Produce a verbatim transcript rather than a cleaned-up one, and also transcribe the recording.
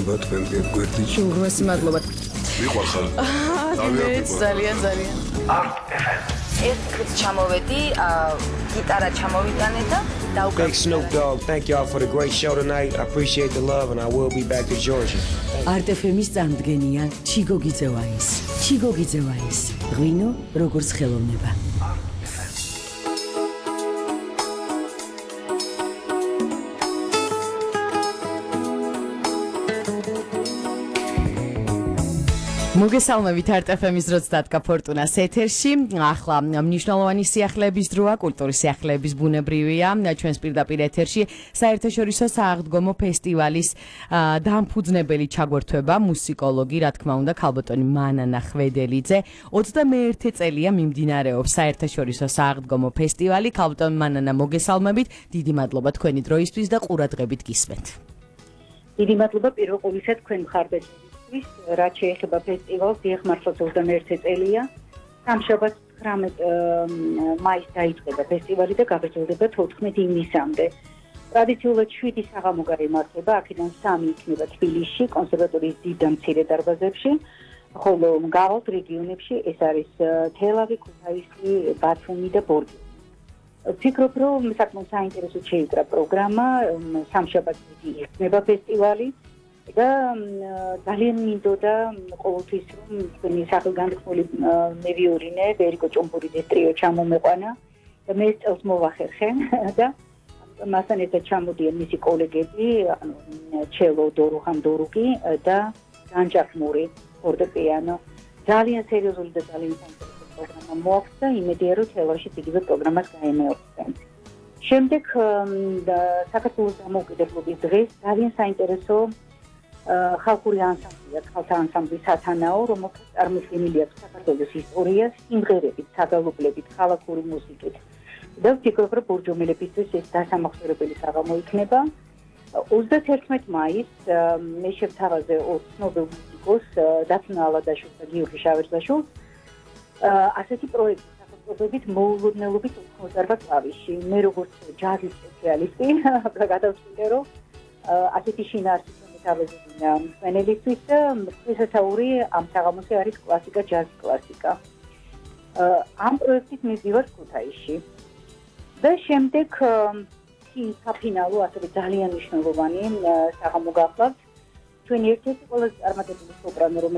მადლობა თქვენ გვერდიში. უღრმესი მადლობა. მიყვარხარ. მეც ძალიან ძალიან. ეს დღეს ჩამოვედი, გიტარა ჩამოვიტანე და Big Snoop Dogg, thank y'all for the great show tonight. I appreciate the love and I will be back to Georgia. არტ ეფ ემის წამდგენია ჩიგო გიძევაის. ჩიგო გიძევაის. ღვინო როგორც ხელოვნება. მოგესალმებით არტ ეფ ემის დროს დადგა ფორტუნას ეთერში. ახლა მნიშვნელოვანი სიახლეების დროა, კულტურის სიახლეების ბუნებრივია. ჩვენს პირდაპირ ეთერში საერთაშორისო სააღდგომო ფესტივალის დამფუძნებელი ჩაგვერთვება მუსიკოლოგი, რა თქმა უნდა, ქალბატონი მანანა ხვედელიძე. ოცდამეერთე წელია მიმდინარეობს საერთაშორისო სააღდგომო ფესტივალი. ქალბატონი მანანა, მოგესალმებით. დიდი მადლობა თქვენი დროისთვის და ყურადღებით გისმენთ. დიდი მადლობა პირველ ყოვლისა თქვენ მხარდად. რაც შეეხება ფესტივალს, დიახმართლად ოცდამეერთე წელია. სამშაბათს ცხრამეტ მაისს დაიწყება ფესტივალი და გაგრძელდება თოთხმეტ ივნისამდე. ტრადიციულად შვიდი საღამო გაიმართება, აქედან სამი იქნება თბილისში, კონსერვატორიის დიდ და მცირე დარბაზებში, ხოლო მგავალ რეგიონებში ეს არის თელავი, ქუთაისი, ბათუმი და ბორჯომი. ვფიქრობ, რომ საკმაოდ საინტერესო შეიკრა პროგრამა, სამშაბათს იქნება ფესტივალი. და ძალიან მინდოდა ყოველთვის რომ თქვენი სახელგანთქმული მევიორინე ვერიკო ჭომბურიძის ტრიო ჩამომეყვანა და მე ეს წელს მოვახერხე და მასთან ერთად ჩამოდიან მისი კოლეგები, ანუ ჩელო დორუხან დორუკი და განჭახმური ფორტეპიანო. ძალიან სერიოზული და ძალიან საინტერესო პროგრამა მოაქვს და იმედია რომ თელავში იგივე პროგრამას გაემეორებენ. შემდეგ საქართველოს დამოუკიდებლობის დღეს ძალიან საინტერესო ხალხური ანსამბლია, ხალხთა ანსამბლი სათანაო, რომელსაც წარმოდგენილი აქვს საქართველოს ისტორია, სიმღერებით, საგალობლებით, ხალხური მუსიკით. და ვფიქრობ, რომ ბორჯომელებისთვის ეს დასამახსოვრებელი საღამო იქნება. ოცდათერთმეტ მაისს მე შევთავაზე ორ ცნობილ მუსიკოს, დათუნა ალადაშვილს და გიორგი შავერდაშვილს. ასეთი პროექტი სახელწოდებით მოულოდნელობით ოცდაოთხ კლავიში. მე როგორც ჯაზის სპეციალისტი გადავწყვიტე, რომ ასეთი შინაარსი თავაზებინა მწვენელისთვის და შესაძლოა ამ საღამოზე არის კლასიკა, ჯაზი კლასიკა. ამ პროექტით მივდივარ ქუთაისში. და შემდეგ საფინალო, ასევე ძალიან მნიშვნელოვანი საღამო გახლავთ. ჩვენი ერთ-ერთი ყველაზე წარმატებული სოპრანო,